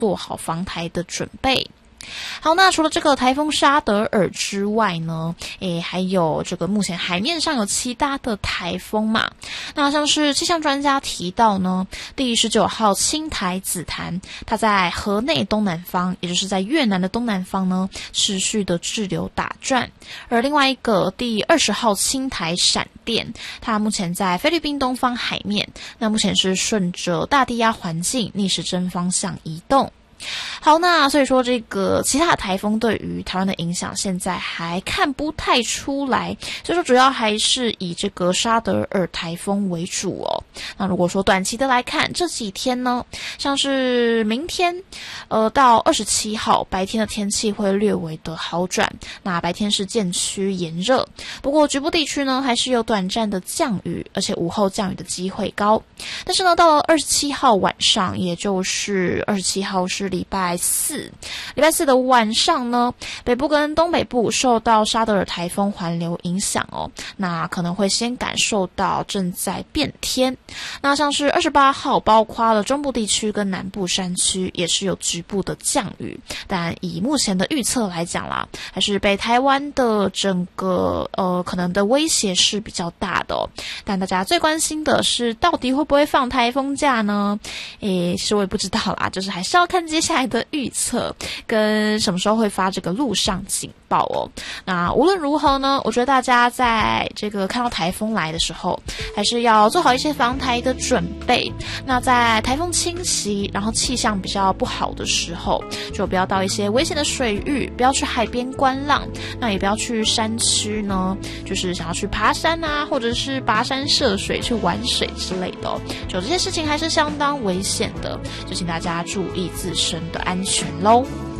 做好防台的准备。好，那除了这个台风沙德尔之外呢，还有这个目前海面上有其他的台风嘛。那像是气象专家提到呢，第19号轻台紫檀，它在河内东南方，也就是在越南的东南方呢，持续的滞留打转。而另外一个第20号轻台闪电，它目前在菲律宾东方海面，那目前是顺着大低压环境逆时针方向移动。好，那所以说这个其他的台风对于台湾的影响现在还看不太出来，所以说主要还是以这个沙德尔台风为主哦。那如果说短期的来看，这几天呢，像是明天到27号白天的天气会略微的好转，那白天是渐趋炎热，不过局部地区呢还是有短暂的降雨，而且午后降雨的机会高。但是呢，到了27号晚上，也就是27号是礼拜四的晚上呢，北部跟东北部受到沙德尔台风环流影响哦，那可能会先感受到正在变天。那像是28号，包括了中部地区跟南部山区也是有局部的降雨，但以目前的预测来讲啦，还是北台湾的整个可能的威胁是比较大的哦。但大家最关心的是，到底会不会放台风假呢？其实我也不知道啦，就是还是要看接下来的预测跟什么时候会发这个陆上警报哦。那无论如何呢，我觉得大家在这个看到台风来的时候，还是要做好一些防台的准备。那在台风侵袭，然后气象比较不好的时候，就不要到一些危险的水域，不要去海边观浪，那也不要去山区呢，就是想要去爬山啊，或者是跋山涉水去玩水之类的哦。就这些事情还是相当危险的，就请大家注意自身的安全咯。